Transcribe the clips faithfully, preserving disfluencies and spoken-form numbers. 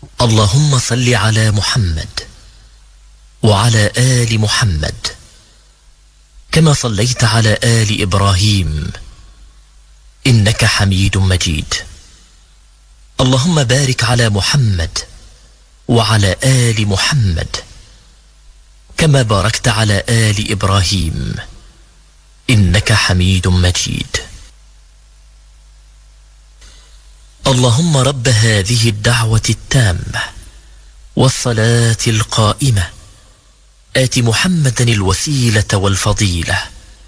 اللهم صل على محمد وعلى آل محمد كما صليت على آل إبراهيم إنك حميد مجيد. اللهم بارك على محمد وعلى آل محمد كما باركت على آل إبراهيم إنك حميد مجيد. اللهم رب هذه الدعوة التامة والصلاة القائمة آت محمدا الوسيلة والفضيلة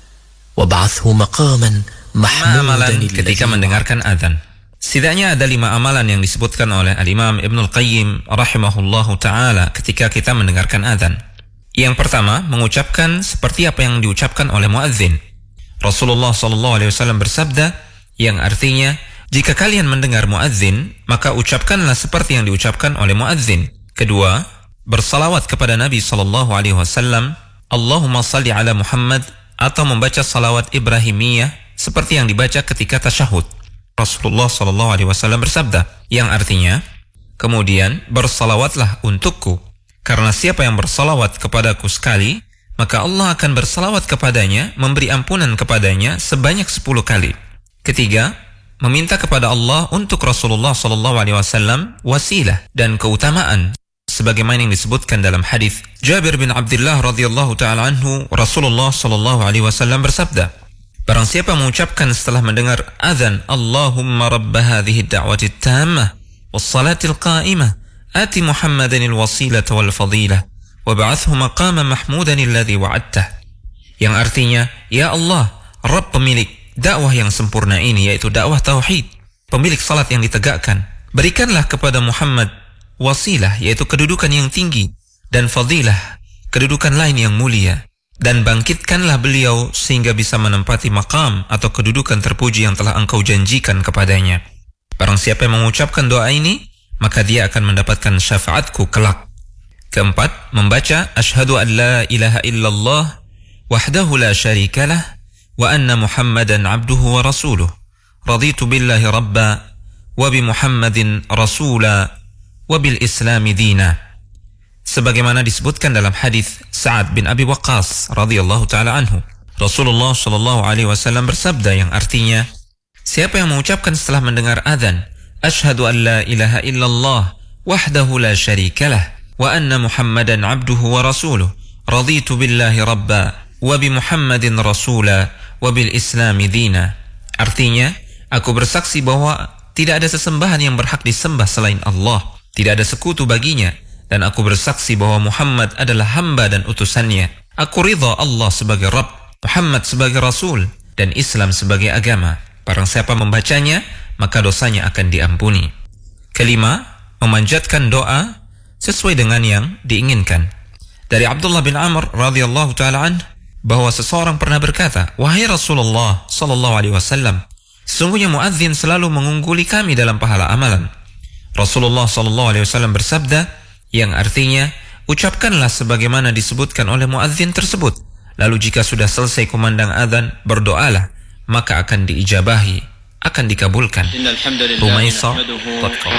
وابعثه مقاما محمودا. Amalan ketika mendengarkan azan. Setidaknya ada lima amalan yang disebutkan oleh Al-Imam Ibnul Qayyim rahimahullahu ta'ala ketika kita mendengarkan azan. Yang pertama, mengucapkan seperti apa yang diucapkan oleh muadzin. Rasulullah sallallahu alaihi wasallam bersabda, yang artinya, jika kalian mendengar muadzin, maka ucapkanlah seperti yang diucapkan oleh muadzin. Kedua, bersalawat kepada Nabi sallallahu alaihi wasallam, Allahumma salli ala Muhammad, atau membaca salawat Ibrahimiyah seperti yang dibaca ketika tasyahud. Rasulullah sallallahu alaihi wasallam bersabda, yang artinya, kemudian bersalawatlah untukku, karena siapa yang bersalawat kepadaku sekali, maka Allah akan bersalawat kepadanya, memberi ampunan kepadanya sebanyak sepuluh kali. Ketiga, meminta kepada Allah untuk Rasulullah sallallahu alaihi wasallam wasilah dan keutamaan, sebagaimana yang disebutkan dalam hadis Jabir bin Abdullah radhiyallahu taala anhu, Rasulullah sallallahu alaihi wasallam bersabda, barang siapa mengucapkan setelah mendengar azan, Allahumma rabb hadhihi ad-da'wati at-tammah was-salati al-qa'imah ati Muhammadan al-wasilata wal-fadilah wab'athhu maqaman mahmudan alladhi wa'adtah, yang artinya, ya Allah, Rabb pemilik dakwah yang sempurna ini, yaitu dakwah tauhid, pemilik salat yang ditegakkan, berikanlah kepada Muhammad wasilah, yaitu kedudukan yang tinggi, dan fadilah, kedudukan lain yang mulia, dan bangkitkanlah beliau sehingga bisa menempati maqam atau kedudukan terpuji yang telah engkau janjikan kepadanya. Barang siapa yang mengucapkan doa ini, maka dia akan mendapatkan syafaatku kelak. Keempat, membaca asyhadu an la ilaha illallah wahdahu la syarikalah wa anna Muhammadan abduhu wa rasuluh raditu billahi rabba wa bi Muhammadin rasula wa bil islami dina, sebagaimana disebutkan dalam hadis Sa'ad bin Abi Waqqas radhiyallahu taala anhu. Rasulullah sallallahu alaihi wasallam bersabda, yang artinya, siapa yang mengucapkan setelah mendengar azan asyhadu an la ilaha illallah wahdahu la syarikalah wa anna Muhammadan abduhu wa rasuluh raditu billahi rabba wa bi Muhammadin rasula wa bil islami dina, artinya, aku bersaksi bahwa tidak ada sesembahan yang berhak disembah selain Allah, tidak ada sekutu baginya, dan aku bersaksi bahwa Muhammad adalah hamba dan utusannya. Aku ridha Allah sebagai Rabb, Muhammad sebagai Rasul, dan Islam sebagai agama. Barang siapa membacanya, maka dosanya akan diampuni. Kelima, memanjatkan doa sesuai dengan yang diinginkan. Dari Abdullah bin Amr radhiyallahu ta'ala anhu, bahwa seseorang pernah berkata, wahai Rasulullah sallallahu alaihi wasallam, sesungguhnya muadzin selalu mengungguli kami dalam pahala amalan. Rasulullah sallallahu alaihi wasallam bersabda, yang artinya, ucapkanlah sebagaimana disebutkan oleh muadzin tersebut, lalu jika sudah selesai kumandang azan, berdoalah, maka akan diijabahi, akan dikabulkan. Rumaisa titik com.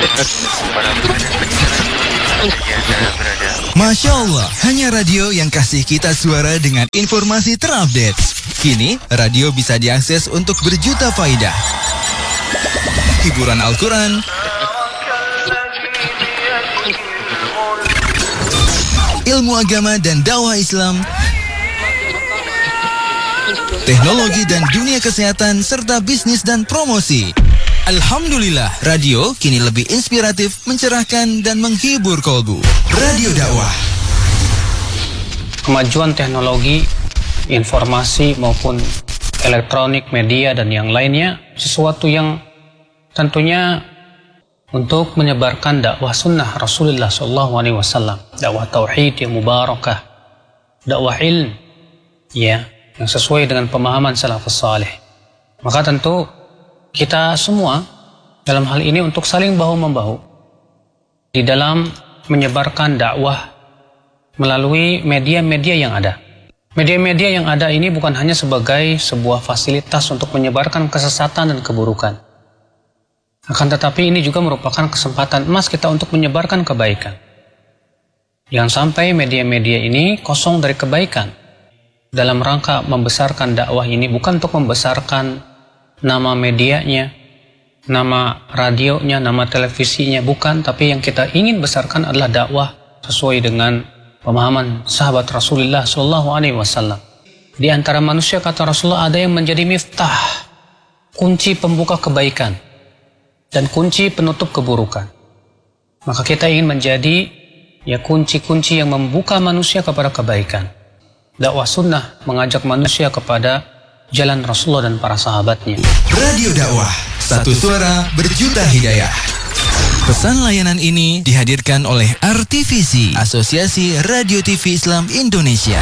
Masya Allah, hanya radio yang kasih kita suara dengan informasi terupdate. Kini, radio bisa diakses untuk berjuta faidah. Hiburan Al-Quran, ilmu agama dan dakwah Islam, teknologi dan dunia kesehatan, serta bisnis dan promosi. Alhamdulillah, radio kini lebih inspiratif, mencerahkan, dan menghibur kolbu. Radio dakwah. Kemajuan teknologi, informasi maupun elektronik, media, dan yang lainnya, sesuatu yang tentunya untuk menyebarkan dakwah sunnah Rasulullah shallallahu alaihi wasallam, dakwah tauhid yang mubarakah, dakwah ilm, ya, yang sesuai dengan pemahaman salafus salih. Maka tentu kita semua dalam hal ini untuk saling bahu-membahu di dalam menyebarkan dakwah melalui media-media yang ada. Media-media yang ada ini bukan hanya sebagai sebuah fasilitas untuk menyebarkan kesesatan dan keburukan. Akan tetapi ini juga merupakan kesempatan emas kita untuk menyebarkan kebaikan. Jangan sampai media-media ini kosong dari kebaikan. Dalam rangka membesarkan dakwah ini bukan untuk membesarkan nama medianya, nama radionya, nama televisinya, bukan. Tapi yang kita ingin besarkan adalah dakwah sesuai dengan pemahaman sahabat Rasulullah Shallallahu Alaihi Wasallam. Di antara manusia, kata Rasulullah, ada yang menjadi miftah, kunci pembuka kebaikan dan kunci penutup keburukan. Maka kita ingin menjadi ya kunci-kunci yang membuka manusia kepada kebaikan. Dakwah sunnah mengajak manusia kepada jalan Rasulullah dan para sahabatnya. Radio dakwah, satu suara berjuta hidayah. Pesan layanan ini dihadirkan oleh R T V C, Asosiasi Radio T V Islam Indonesia.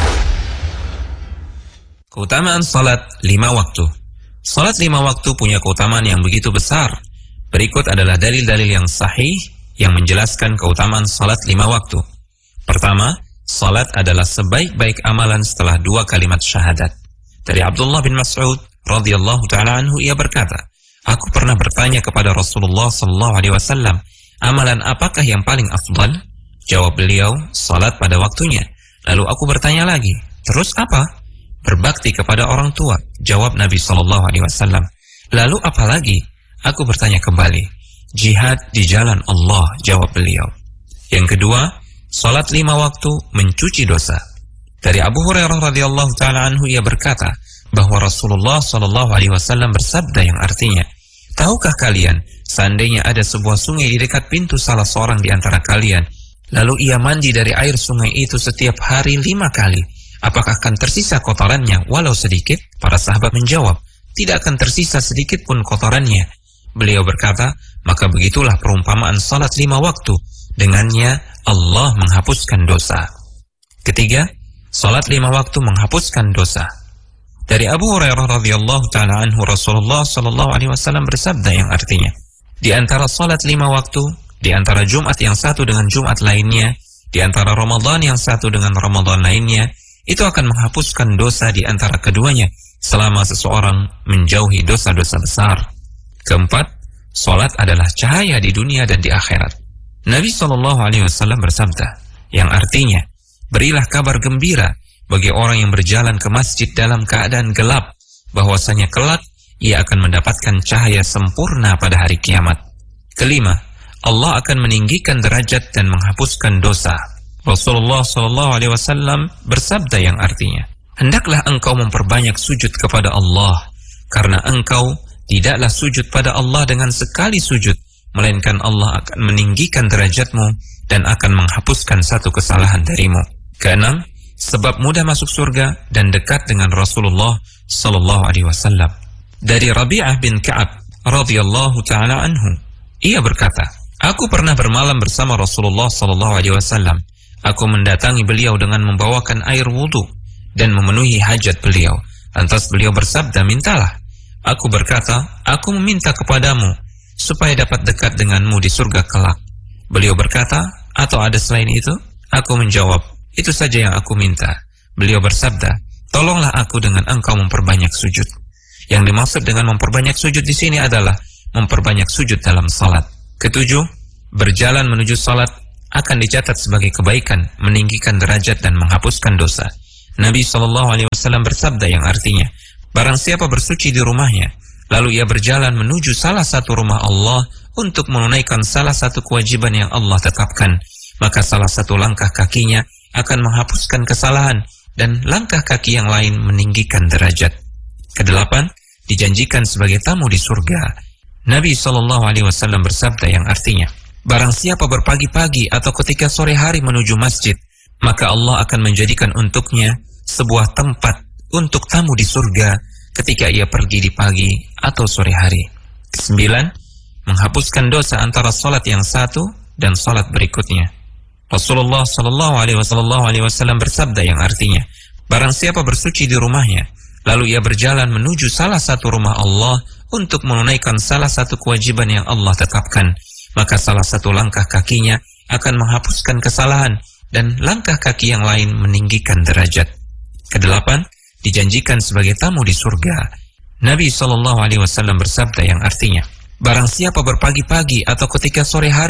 Keutamaan salat lima waktu. Salat lima waktu punya keutamaan yang begitu besar. Berikut adalah dalil-dalil yang sahih yang menjelaskan keutamaan salat lima waktu. Pertama, salat adalah sebaik-baik amalan setelah dua kalimat syahadat. Dari Abdullah bin Mas'ud radhiyallahu taala anhu, ia berkata, aku pernah bertanya kepada Rasulullah sallallahu alaihi wasallam, amalan apakah yang paling afdal? Jawab beliau, salat pada waktunya. Lalu aku bertanya lagi, terus apa? Berbakti kepada orang tua. Jawab Nabi sallallahu alaihi wasallam. Lalu apa lagi? Aku bertanya kembali, jihad di jalan Allah. Jawab beliau. Yang kedua, salat lima waktu mencuci dosa. Dari Abu Hurairah radhiyallahu taala anhu, ia berkata bahwa Rasulullah sallallahu alaihi wasallam bersabda yang artinya, tahukah kalian seandainya ada sebuah sungai di dekat pintu salah seorang di antara kalian, lalu ia mandi dari air sungai itu setiap hari lima kali, apakah akan tersisa kotorannya walau sedikit? Para sahabat menjawab, tidak akan tersisa sedikit pun kotorannya. Beliau berkata, maka begitulah perumpamaan salat lima waktu. Dengannya Allah menghapuskan dosa. Ketiga, salat lima waktu menghapuskan dosa. Dari Abu Hurairah radhiyallahu taala anhu, Rasulullah sallallahu alaihi wasallam bersabda yang artinya, di antara salat lima waktu, di antara Jumat yang satu dengan Jumat lainnya, di antara Ramadan yang satu dengan Ramadan lainnya, itu akan menghapuskan dosa di antara keduanya selama seseorang menjauhi dosa-dosa besar. Keempat, salat adalah cahaya di dunia dan di akhirat. Nabi shallallahu alaihi wasallam bersabda, yang artinya, berilah kabar gembira bagi orang yang berjalan ke masjid dalam keadaan gelap, bahwasanya kelak ia akan mendapatkan cahaya sempurna pada hari kiamat. Kelima, Allah akan meninggikan derajat dan menghapuskan dosa. Rasulullah shallallahu alaihi wasallam bersabda yang artinya, hendaklah engkau memperbanyak sujud kepada Allah, karena engkau tidaklah sujud pada Allah dengan sekali sujud, melainkan Allah akan meninggikan derajatmu dan akan menghapuskan satu kesalahan darimu. Keenam, sebab mudah masuk surga dan dekat dengan Rasulullah sallallahu alaihi wasallam. Dari Rabi'ah bin Ka'ab radhiyallahu taala anhu, ia berkata, aku pernah bermalam bersama Rasulullah sallallahu alaihi wasallam. Aku mendatangi beliau dengan membawakan air wudu dan memenuhi hajat beliau. Lantas beliau bersabda, mintalah. Aku berkata, aku meminta kepadamu supaya dapat dekat denganmu di surga kelak. Beliau berkata, atau ada selain itu? Aku menjawab, itu saja yang aku minta. Beliau bersabda, tolonglah aku dengan engkau memperbanyak sujud. Yang dimaksud dengan memperbanyak sujud di sini adalah memperbanyak sujud dalam salat. Ketujuh, berjalan menuju salat akan dicatat sebagai kebaikan, meninggikan derajat dan menghapuskan dosa. Nabi shallallahu alaihi wasallam bersabda yang artinya, barang siapa bersuci di rumahnya, lalu ia berjalan menuju salah satu rumah Allah untuk menunaikan salah satu kewajiban yang Allah tetapkan, maka salah satu langkah kakinya akan menghapuskan kesalahan dan langkah kaki yang lain meninggikan derajat. Kedelapan, dijanjikan sebagai tamu di surga. Nabi shallallahu alaihi wasallam bersabda yang artinya, barang siapa berpagi-pagi atau ketika sore hari menuju masjid, maka Allah akan menjadikan untuknya sebuah tempat untuk tamu di surga ketika ia pergi di pagi atau sore hari. Kesembilan, menghapuskan dosa antara salat yang satu dan salat berikutnya. Rasulullah sallallahu alaihi wasallam bersabda yang artinya, barang siapa bersuci di rumahnya, lalu ia berjalan menuju salah satu rumah Allah untuk menunaikan salah satu kewajiban yang Allah tetapkan, maka salah satu langkah kakinya akan menghapuskan kesalahan dan langkah kaki yang lain meninggikan derajat. Kedelapan, dijanjikan sebagai tamu di surga. Nabi shallallahu alaihi wasallam bersabda yang artinya, Barang siapa berpagi-pagi atau ketika sore hari